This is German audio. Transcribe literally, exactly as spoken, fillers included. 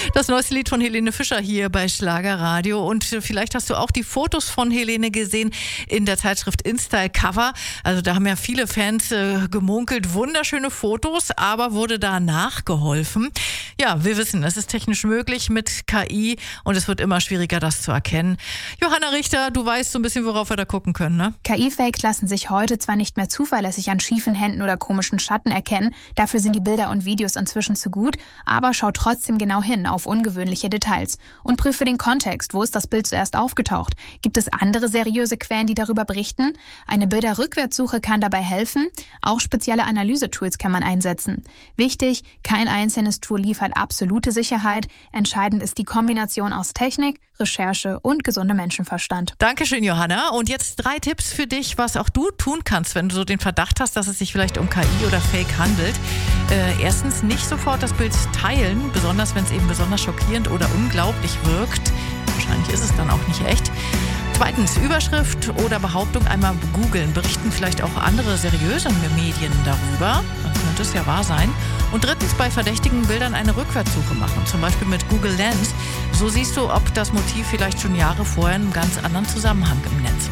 Das neueste Lied von Helene Fischer hier bei Schlagerradio. Und vielleicht hast du auch die Fotos von Helene gesehen in der Zeitschrift InStyle Cover. Also da haben ja viele Fans äh, gemunkelt, wunderschöne Fotos, aber wurde da nachgeholfen. Ja, wir wissen, es ist technisch möglich mit K I und es wird immer schwieriger, das zu erkennen. Johanna Richter, du weißt so ein bisschen, worauf wir da gucken können, ne? K I-Fakes lassen sich heute zwar nicht mehr zuverlässig an schiefen Händen oder komischen Schatten erkennen, dafür sind die Bilder und Videos inzwischen zu gut, aber schau trotzdem genau hin auf ungewöhnliche Details und prüfe den Kontext. Wo ist das Bild zuerst aufgetaucht? Gibt es andere seriöse Quellen, die darüber berichten? Eine Bilderrückwärtssuche kann dabei helfen. Auch spezielle Analysetools kann man einsetzen. Wichtig, kein einzelnes Tool liefert absolute Sicherheit. Entscheidend ist die Kombination aus Technik, Recherche und gesundem Menschenverstand. Dankeschön, Johanna. Und jetzt drei Tipps für dich, was auch du tun kannst, wenn du so den Verdacht hast, dass es sich vielleicht um K I oder Fake handelt. Äh, erstens, nicht sofort das Bild teilen, besonders wenn es eben besonders schockierend oder unglaublich wirkt. Wahrscheinlich ist es dann auch nicht echt. Zweitens, Überschrift oder Behauptung einmal googeln. Berichten vielleicht auch andere seriöse Medien darüber. Dann könnte es ja wahr sein. Und drittens, bei verdächtigen Bildern eine Rückwärtssuche machen. Zum Beispiel mit Google Lens. So siehst du, ob das Motiv vielleicht schon Jahre vorher in einem ganz anderen Zusammenhang im Netz war.